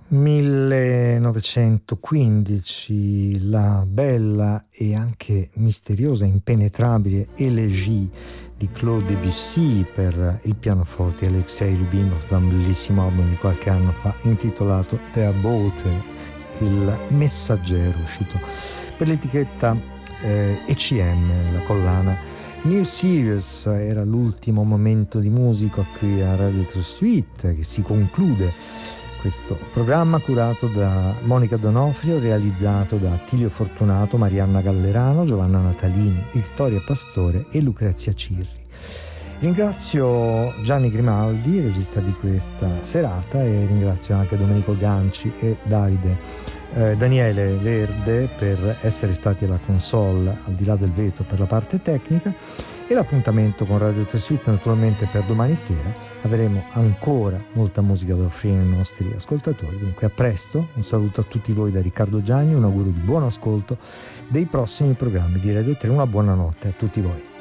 1915, la bella e anche misteriosa, impenetrabile Élégie di Claude Debussy per il pianoforte Alexei Lubimov, da un bellissimo album di qualche anno fa intitolato Der Bote, il messaggero, uscito per l'etichetta ECM, la collana New Series. Era l'ultimo momento di musica qui a Radio 3 Suite, che si conclude questo programma curato da Monica Donofrio, realizzato da Attilio Fortunato, Marianna Gallerano, Giovanna Natalini, Vittoria Pastore e Lucrezia Cirri. Ringrazio Gianni Grimaldi, regista di questa serata, e ringrazio anche Domenico Ganci e Daniele Verde per essere stati alla console, al di là del vetro, per la parte tecnica. E l'appuntamento con Radio 3 Suite naturalmente per domani sera. Avremo ancora molta musica da offrire ai nostri ascoltatori, dunque a presto. Un saluto a tutti voi da Riccardo Gianni, un augurio di buon ascolto dei prossimi programmi di Radio 3, una buona notte a tutti voi.